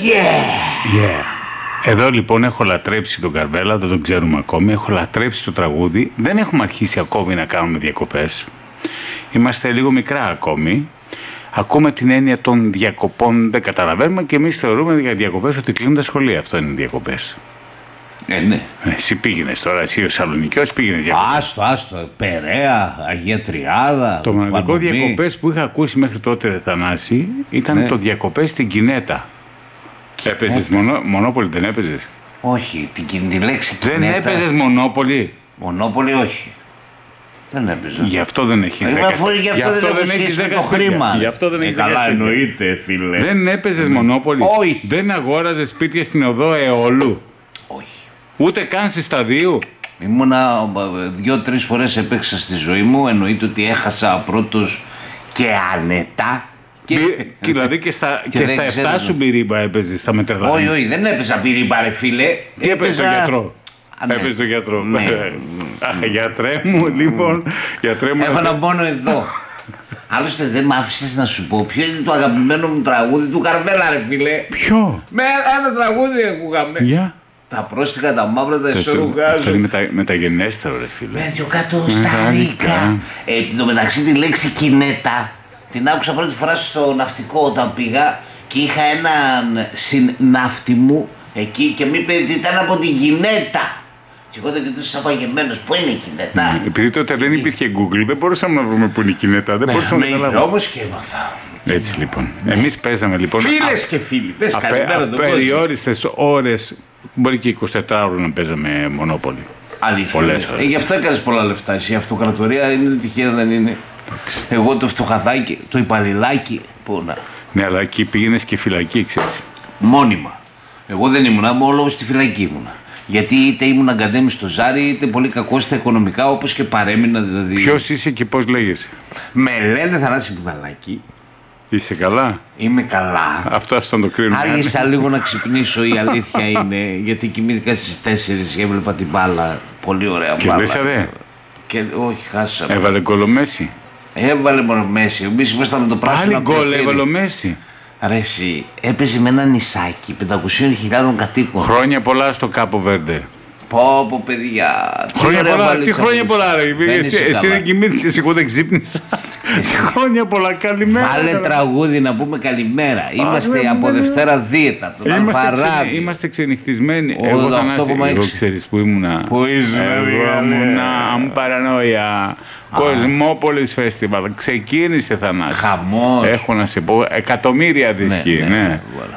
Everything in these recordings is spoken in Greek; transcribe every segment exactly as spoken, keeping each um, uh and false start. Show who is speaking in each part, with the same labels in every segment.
Speaker 1: Yeah! Yeah! Εδώ λοιπόν έχω λατρέψει τον Καρβέλα, δεν τον ξέρουμε ακόμη, έχω λατρέψει το τραγούδι, δεν έχουμε αρχίσει ακόμη να κάνουμε διακοπές. Είμαστε λίγο μικρά ακόμη. Ακούμε την έννοια των διακοπών, δεν καταλαβαίνουμε και εμείς θεωρούμε για διακοπές ότι κλείνουν τα σχολεία. Αυτό είναι διακοπές.
Speaker 2: Ε, ναι.
Speaker 1: Εσύ πήγαινες τώρα, εσύ ο Σαλονικιός πήγαινες διακοπές.
Speaker 2: Άστο, άστο, Περαία, Αγία Τριάδα.
Speaker 1: Το μοναδικό διακοπές που είχα ακούσει μέχρι τότε, Θανάση, ήταν ναι. το διακοπές στην Κινέτα. Έπαιζες μονο, Μονόπολη, δεν έπαιζες?
Speaker 2: Όχι, την, τη λέξη
Speaker 1: δεν
Speaker 2: Κινέτα.
Speaker 1: Δεν έπαιζες Μονόπολη?
Speaker 2: Μονόπολη όχι. Δεν έπαιζα.
Speaker 1: Γι' αυτό δεν έχεις δέκα.
Speaker 2: Γι' αυτό, αυτό δεν, δεν έχεις δέκα το χρήμα.
Speaker 1: Γι' αυτό δεν έχεις δέκα.
Speaker 2: Καλά εννοείται, φίλε.
Speaker 1: Δεν έπαιζες mm. Μονόπολη?
Speaker 2: Όχι.
Speaker 1: Δεν αγόραζες σπίτια στην οδό Εόλου?
Speaker 2: Όχι.
Speaker 1: Ούτε καν στη Σταδίου?
Speaker 2: Ήμουνα δύο-τρεις φορές έπαιξα στη ζωή μου. Εννοείται ότι έχασα πρώτος και άνετα.
Speaker 1: Και... και δηλαδή και στα, και και στα εφτά σου μπυρίμπα έπαιζες, θα με τρελάνε.
Speaker 2: Όχι, όχι, δεν έπαιζα μπυρίμπα, ρε φίλε.
Speaker 1: Τι έπαιζε τον γιατρό?
Speaker 2: Ναι.
Speaker 1: Έπαιζε τον γιατρό. Ναι. Αχ, γιατρέ μου, λοιπόν. Γιατρέ μου.
Speaker 2: Έβαλα μόνο εδώ. Άλλωστε δεν μ' άφησες να σου πω ποιο είναι το αγαπημένο μου τραγούδι του Καρβέλα, ρε φίλε.
Speaker 1: Ποιο?
Speaker 2: Με ένα τραγούδι ακούγαμε.
Speaker 1: Για.
Speaker 2: Τα πρόστιχα, τα μαύρα, τα ισορρουχάζω.
Speaker 1: Αυτό είναι μετα, μεταγενέστερο, ρε φίλε.
Speaker 2: Με δυο κάτω στα ρίκα. Εν τω μεταξύ τη λέξη Κινέτα την άκουσα πρώτη φορά στο ναυτικό όταν πήγα και είχα έναν συνναύτη μου εκεί και μου είπε ότι ήταν από την Κινέτα. Και εγώ δεν κοιτούσα απαγεμένος, πού είναι η Κινέτα.
Speaker 1: Mm, επειδή τότε δεν υπήρχε Google, δεν μπορούσαμε να βρούμε πού είναι η Κινέτα. Δεν
Speaker 2: ναι,
Speaker 1: μπορούσαμε
Speaker 2: να
Speaker 1: να καταλάβουμε.
Speaker 2: Όμως και έμαθα.
Speaker 1: Έτσι λοιπόν. Ναι. Εμείς παίζαμε λοιπόν.
Speaker 2: Φίλες α... και φίλοι, πες καλημέρα τον κόσμο.
Speaker 1: Απεριόριστες ώρες, μπορεί και εικοσιτετράωρο να παίζαμε Μονόπολη.
Speaker 2: Αλήθεια. Πολλές ώρες. Ε, γι' αυτό έκανες πολλά λεφτά. Εσύ η αυτοκρατορία είναι τυχαία, δεν είναι. Εγώ το φτωχαδάκι, το υπαλληλάκι. Πού να.
Speaker 1: Ναι, αλλά εκεί πήγαινες και φυλακή, ξέρεις.
Speaker 2: Μόνιμα. Εγώ δεν ήμουνα, μόνο στη φυλακή ήμουνα. Γιατί είτε ήμουν αγκαντέμι στο Ζάρι, είτε πολύ κακό στα οικονομικά, όπως και παρέμεινα δηλαδή.
Speaker 1: Ποιος είσαι και πώς λέγεσαι?
Speaker 2: Με λένε Θανάση Μπουδαλάκη.
Speaker 1: Είσαι καλά?
Speaker 2: Είμαι καλά.
Speaker 1: Αυτό ας τον το κρίνουμε.
Speaker 2: Άργησα λίγο να ξυπνήσω, η αλήθεια είναι. Γιατί κοιμήθηκα στις τέσσερις και έβλεπα την μπάλα. Πολύ ωραία μπάλα.
Speaker 1: Κερδίσατε?
Speaker 2: Και όχι, χάσαμε.
Speaker 1: Έβαλε γκολ ο Μέση?
Speaker 2: Έβαλε μόνο Μέση. Εμείς ήμασταν με το πράσινο.
Speaker 1: Πάλι γκολ έβαλε ο Μέση?
Speaker 2: Ρε εσύ, έπαιζε με ένα νησάκι πεντακόσιες χιλιάδες κατοίκων.
Speaker 1: Χρόνια πολλά στο Κάπο Βέρντε.
Speaker 2: Πω πω παιδιά.
Speaker 1: Χρόνια πολλά, τι χρόνια πολλά ρε. Εσύ, εσύ δεν κοιμήθηκες, εγώ δεν ξύπνησα. Χρόνια πολλά, καλημέρα.
Speaker 2: Βάλε τραγούδι να πούμε καλημέρα. Είμαστε από Δευτέρα Δίαιτα.
Speaker 1: Είμαστε ξενυχτισμένοι. Εγώ ξέρεις που ήμουνα.
Speaker 2: Πού ήσουν?
Speaker 1: Εγώ ήμουνα, μου παρανόια. Κοσμόπολης Φεστιβάλ. Ξεκίνησε, Θανάση.
Speaker 2: Χαμός.
Speaker 1: Έχω να σε πω, εκατομμύρια δίσκοι. Ναι, ναι.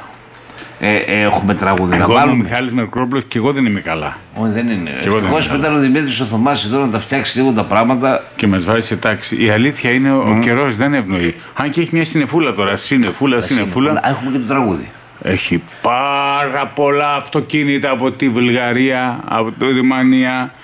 Speaker 2: Ε, ε, έχουμε τραγούδι
Speaker 1: εγώ
Speaker 2: να βάλουμε.
Speaker 1: Εγώ είμαι ο Μιχάλης Μερκρόπουλος και εγώ δεν είμαι καλά.
Speaker 2: Όχι, δεν είναι. Ευτυχώς που ήταν ο Δημήτρης ο Θωμάς εδώ να τα φτιάξει λίγο τα πράγματα.
Speaker 1: Και μας βάζει σε τάξη. Η αλήθεια είναι mm. ο καιρός δεν ευνοεί. Αν και έχει μια συννεφούλα τώρα. Συννεφούλα, συννεφούλα.
Speaker 2: Έχουμε και το τραγούδι.
Speaker 1: Έχει πάρα πολλά αυτοκίνητα από τη Βουλγαρία, από τη Ρουμανία.